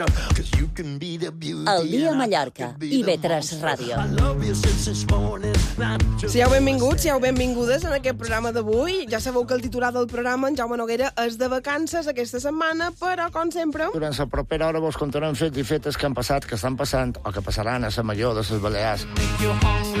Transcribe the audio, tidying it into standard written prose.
El dia a Mallorca, IB3 Ràdio. Sigueu benvinguts, sigueu benvingudes en aquest programa d'avui. Ja sabeu que el titular del programa, en Jaume Noguera, és de vacances aquesta setmana, però, com sempre... Durant la propera hora vos contarem fets i fetes que han passat, que estan passant o que passaran a la Major de les Balears.